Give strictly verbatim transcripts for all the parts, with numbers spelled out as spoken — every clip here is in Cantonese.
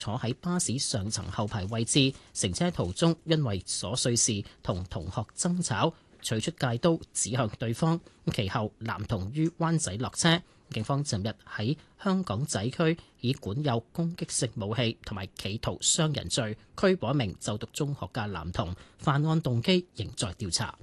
坐喺巴士上層後排位置，乘車途中因為瑣碎事同同學爭吵，取出戒刀指向對方。其後男童於灣仔落車。警方尋日喺香港仔區以管有攻擊性武器同埋企圖傷人罪拘捕一名就讀中學嘅男童，犯案動機仍在調查。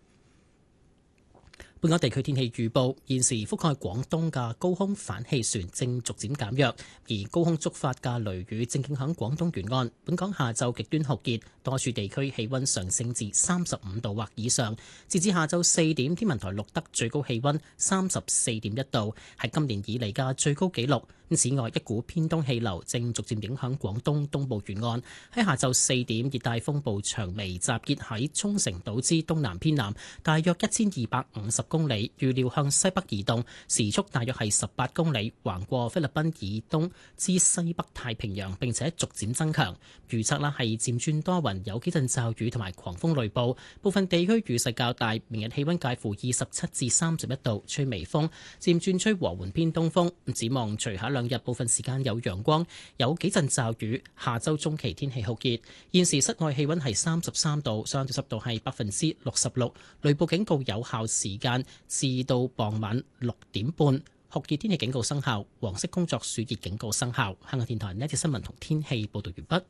本港地區天氣預報，現時覆蓋廣東嘅高空反氣旋正逐漸減弱，而高空觸發嘅雷雨正影響廣東沿岸。本港下晝極端酷熱，多處地區氣溫上升至三十五度或以上。截至下晝四點，天文台錄得最高氣溫三十四點一度，係今年以嚟嘅最高紀錄。此外，一股偏東氣流正逐漸影響廣東東部沿岸。喺下晝四點，熱帶風暴長眉集結喺沖繩島之東南偏南，大約一千二百五十公里，預料向西北移動，時速大約係十八公里，橫過菲律賓以東至西北太平洋，並且逐漸增強。預測啦係漸轉多雲，有幾陣驟雨同埋狂風雷暴，部分地區雨勢較大。明日氣溫介乎二十七至三十一度，吹微風，漸轉吹和緩偏東風。展望隨下兩日部分時間有陽光，有幾陣驟雨。下周中期天氣酷熱。現時室外氣溫係三十三度，相對濕度係百分之六十六。雷暴警告有效時間至到傍晚六點半。酷熱天氣警告生效，黃色工作暑熱警告生效。香港電台呢節新聞同天氣報道完畢。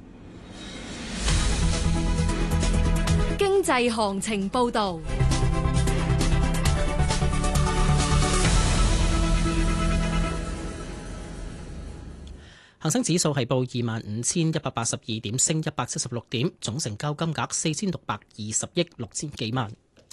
經濟行情報道。 恒生指數係報二萬五千一百八十二點，升一百七十六點，總成交金額四千六百二十億六千幾萬。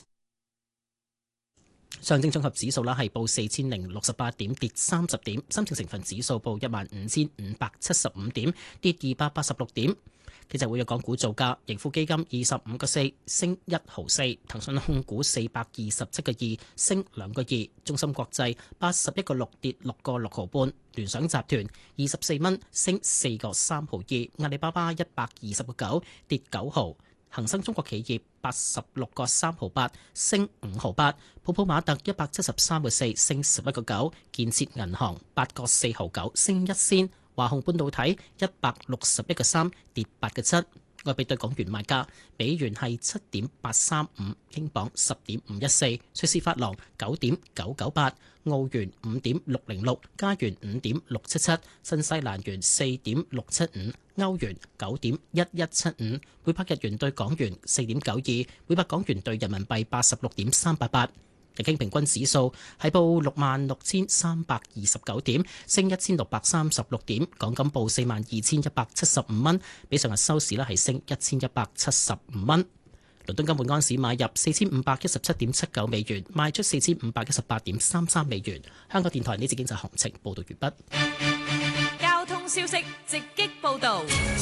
上證綜合指數啦係報四千零六十八點，跌三十點。深證成分指數報一萬五千五百七十五點，跌二百八十六點。幾隻活躍港股造價：盈富基金二十五個四升一毫四，騰訊控股四百二十七個二升兩個二，中芯國際八十一個六跌六個六毫半，聯想集團二十四蚊升四個三毫二，阿里巴巴一百二十個九跌九毫，恒生中國企業八十六個三毫八升五毫八，普普馬特一百七十三個四升十一個九，建設銀行八個四毫九升一仙。華虹半導體一百六十一個三跌八個七，外幣對港元賣價，美元係七點八三五，英鎊十點五一四，瑞士法郎九點九九八，澳元五點六零六，加元五點六七七，新西蘭元四點六七五，歐元九點一一七五，每百日元對港元四點九二，每百港元對人民幣八十六點三八八。日經平均指數係報六萬六千三百二十九點，升一千六百三十六點。港金報四萬二千一百七十五蚊，比上日收市呢係升一千一百七十五蚊。倫敦金每安士買入四千五百一十七點七九美元，賣出四千五百一十八點三三美元。香港電台呢節經濟行情報道完畢。 交通消息直擊報道。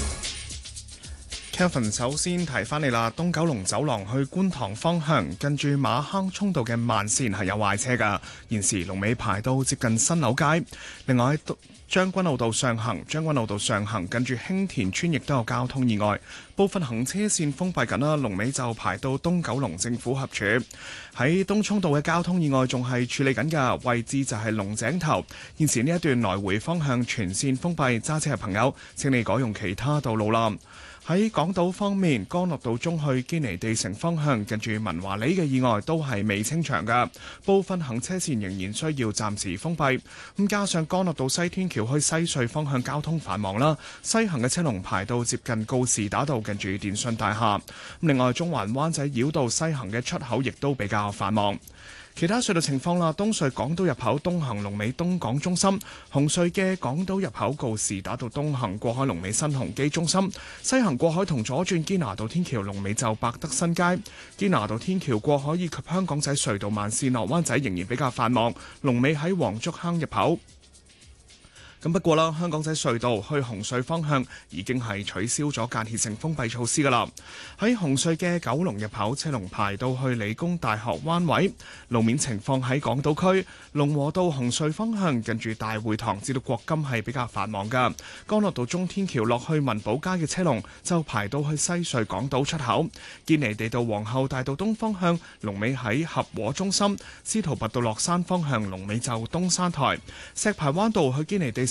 Kevin 首先提翻你啦，東九龍走廊去觀塘方向，近住馬坑涌道嘅慢線係有壞車㗎，現時龍尾排到接近新樓街。另外喺將軍澳道上行，將軍澳道上行近住興田村亦都有交通意外，部分行車線封閉緊啦，龍尾就排到東九龍政府合署。喺東涌道嘅交通意外仲係處理緊㗎，位置就係龍井頭，現時呢一段來回方向全線封閉，揸車嘅朋友請你改用其他道路啦。喺港島方面，干諾道中去堅尼地城方向，近住文華里嘅意外都係未清場㗎，部分行車線仍然需要暫時封閉。咁加上干諾道西天橋去西隧方向交通繁忙啦，西行嘅車龍排到接近告士打道，近住電訊大廈。另外，中環灣仔繞道西行嘅出口亦都比較繁忙。其他隧道情況啦，東隧港島入口東行龍尾東港中心，紅隧嘅港島入口告士打道東行過海龍尾新鴻基中心，西行過海同左轉堅拿道天橋龍尾就百德新街，堅拿道天橋過海以及香港仔隧道慢線落灣仔仍然比較繁忙，龍尾喺黃竹坑入口。咁不過啦，香港仔隧道去紅隧方向已經係取消咗間歇性封閉措施㗎啦。喺紅隧嘅九龍入口車龍排到去理工大學灣位。路面情況喺港島區龍和道紅隧方向近住大會堂至到國金係比較繁忙㗎。干諾道中天橋落去文寶街嘅車龍就排到去西隧港島出口。堅尼地道皇后大道東方向龍尾喺合和中心。司徒拔道落山方向龍尾就東山台。石排灣道去堅尼地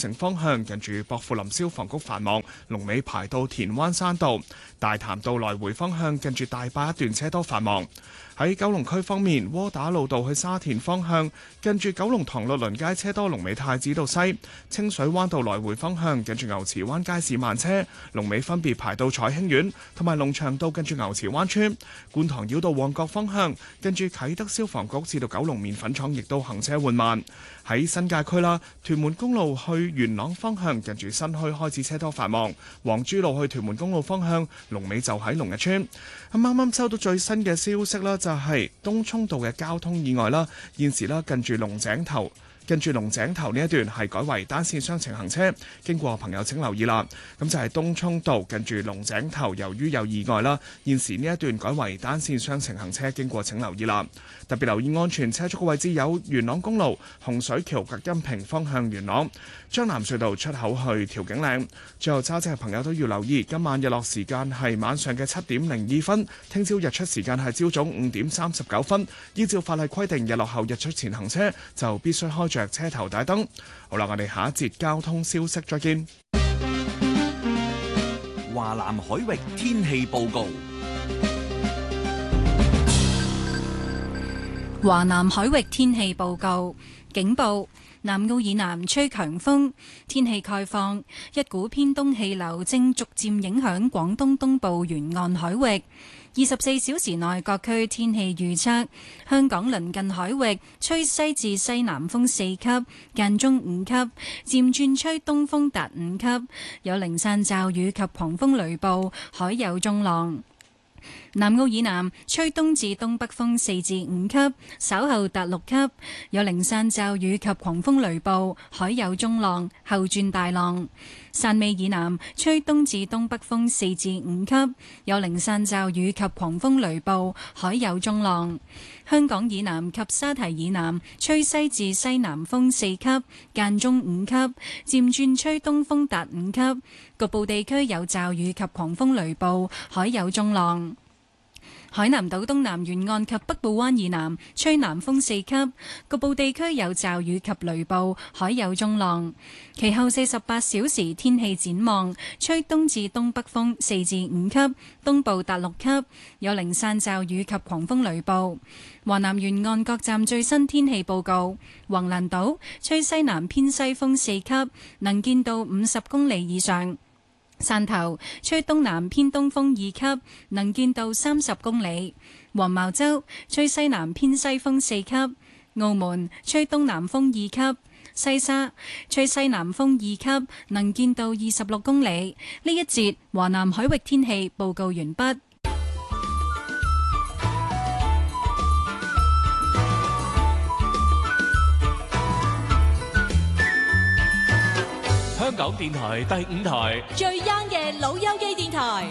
城方向近住薄扶林消防局繁忙，龍尾排到田灣山道；大潭道來回方向近住大壩一段車多繁忙。喺九龍區方面，窩打老道去沙田方向近住九龍塘律倫街車多，龍尾太子道西；清水灣道來回方向近住牛池灣街市慢車，龍尾分別排到彩興苑同埋龍翔道近住牛池灣村。觀塘繞道旺角方向近住啟德消防局至到九龍麵粉廠，亦都行車緩慢。喺新界區啦，屯門公路去元朗方向近住新墟開始車多繁忙，黃珠路去屯門公路方向龍尾就喺龍日村。咁啱啱收到最新嘅消息啦，就係東涌道嘅交通意外啦，現時啦近住龍井頭。近住龍井頭呢一段係改為單線雙程行車，經過朋友請留意啦。咁就係東涌道近住龍井頭，由於有意外啦，現時呢一段改為單線雙程行車，經過請留意啦。特別留意安全車速嘅位置有元朗公路洪水橋隔音屏方向元朗、將南隧道出口去調景嶺。最後揸車嘅朋友都要留意，今晚日落時間係晚上嘅七點零二分，聽朝日出時間係朝早五點三十九分。依照法例規定，日落後日出前行車就必須開着車頭大燈。好啦，我哋下一節交通消息再見。 華南海域天氣報告。 華南海域天氣報告，警報：南澳以南吹強風，天氣概況，一股偏東氣流正逐漸影響廣東東部沿岸海域。二十四小時內各區天氣預測：香港鄰近海域吹西至西南風四級，間中五級，漸轉吹東風達五級，有零散驟雨及狂風雷暴，海有中浪。南澳以南吹東至東北風四至五級，稍後達六級，有零散驟雨及狂風雷暴，海有中浪，後轉大浪。汕尾以南吹東至東北風四至五級，有零散驟雨及狂風雷暴，海有中浪。香港以南及沙堤以南吹西至西南風四級，間中五級，漸轉吹東風達五級，局部地區有驟雨及狂風雷暴，海有中浪。海南島東南沿岸及北部灣以南吹南風四級，局部地區有驟雨及雷暴，海有中浪。其後四十八小時天氣展望，吹東至東北風四至五級，東部達六級，有零散驟雨及狂風雷暴。華南沿岸各站最新天氣報告：橫瀾島吹西南偏西風四級，能見度五十公里以上。汕頭吹東南偏東風二級，能見度三十公里；黃茅洲吹西南偏西風四級；澳門吹東南風二級；西沙吹西南風二級，能見度二十六公里。呢一節華南海域天氣報告完畢。 香港電台第五台最 young 嘅老友記電台。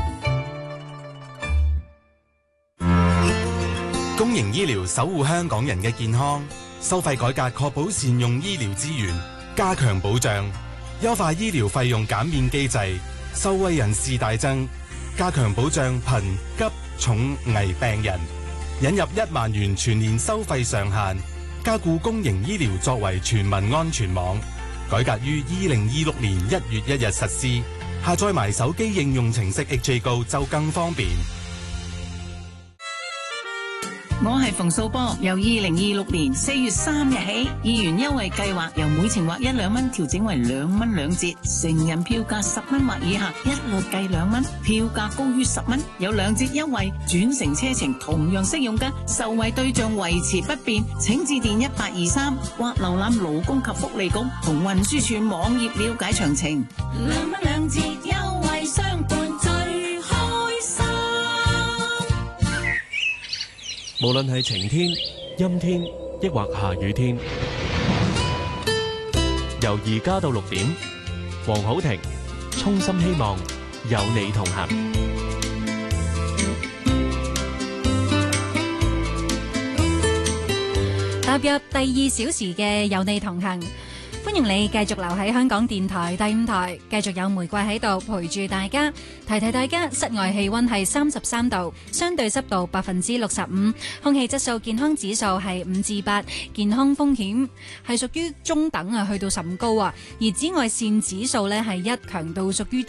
公營醫療守護香港人嘅健康，收費改革確保善用醫療資源，加強保障，優化醫療費用減免機制，受惠人士大增，加強保障貧急重危病人，引入一萬元全年收費上限，加固公營醫療作為全民安全網。改革於二零二六年一月一日實施，下載埋手機應用程式 H J Go 就更方便。 我係馮素波，由二零二六年四月三日起，議員優惠計劃由每程劃一兩蚊調整為兩蚊兩折，成人票價十蚊或以下一律計兩蚊，票價高於十蚊有兩折優惠，轉乘車程同樣適用㗎，受惠對象維持不變，請致電一八二三或瀏覽勞工及福利局同運輸署網頁了解詳情。兩蚊兩折優惠相伴最開心。 無論係晴天、陰天，抑或下雨天，由而家到六點，黃好庭衷心希望有你同行。 踏入第二小時嘅有你同行。歡歡迎你繼續留喺香港電台第五台，繼續有玫瑰喺度陪住大家。提提大家，室外氣溫係三十三度，相對濕度百分之六十五，空氣質素健康指數係五至八，健康風險係屬於中等啊，去到甚高啊。而紫外線指數呢係一，強度屬於低。